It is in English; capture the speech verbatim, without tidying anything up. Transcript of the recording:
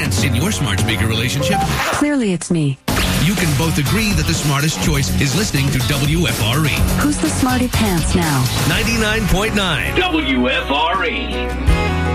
pants in your smart speaker relationship? Clearly it's me. You can both agree that the smartest choice is listening to W F R E. Who's the smarty pants now? ninety-nine point nine W F R E.